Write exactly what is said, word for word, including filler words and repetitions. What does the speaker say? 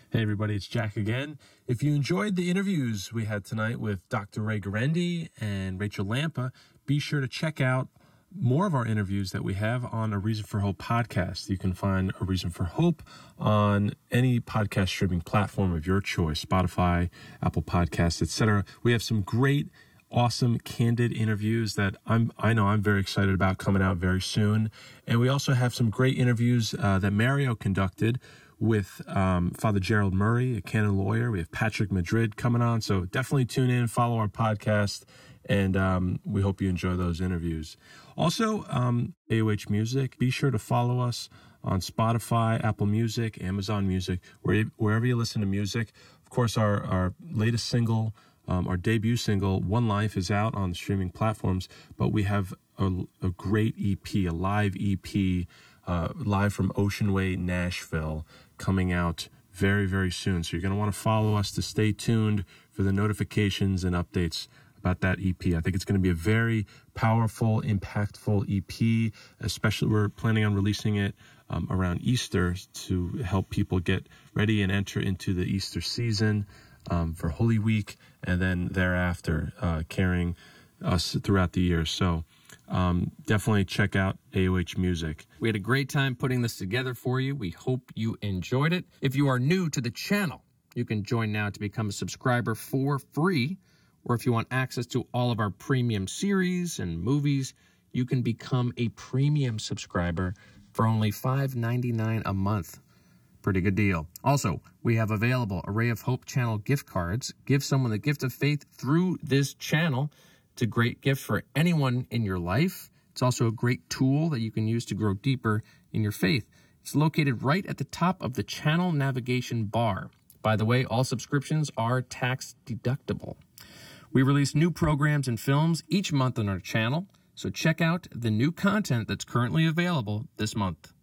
Hey everybody, it's Jack again. If you enjoyed the interviews we had tonight with Doctor Ray Guarendi and Rachel Lampa, be sure to check out more of our interviews that we have on A Reason for Hope podcast. You can find A Reason for Hope on any podcast streaming platform of your choice, Spotify, Apple Podcasts, et cetera. We have some great, awesome, candid interviews that I'm, I know I'm very excited about coming out very soon. And we also have some great interviews uh, that Mario conducted with um, Father Gerald Murray, a canon lawyer. We have Patrick Madrid coming on. So definitely tune in, follow our podcast, and um, we hope you enjoy those interviews. Also, um, A O H Music, be sure to follow us on Spotify, Apple Music, Amazon Music, where, wherever you listen to music. Of course, our, our latest single, um, our debut single, One Life, is out on the streaming platforms, but we have a, a great E P, a live E P, uh, live from Ocean Way, Nashville, coming out very, very soon. So you're going to want to follow us to stay tuned for the notifications and updates about that E P. I think it's going to be a very powerful, impactful E P, especially we're planning on releasing it um, around Easter to help people get ready and enter into the Easter season um, for Holy Week, and then thereafter uh, carrying us throughout the year. So Um, definitely check out A O H Music. We had a great time putting this together for you. We hope you enjoyed it. If you are new to the channel, you can join now to become a subscriber for free. Or if you want access to all of our premium series and movies, you can become a premium subscriber for only five ninety-nine a month. Pretty good deal. Also, we have available Array of Hope channel gift cards. Give someone the gift of faith through this channel. It's a great gift for anyone in your life. It's also a great tool that you can use to grow deeper in your faith. It's located right at the top of the channel navigation bar. By the way, all subscriptions are tax deductible. We release new programs and films each month on our channel, so check out the new content that's currently available this month.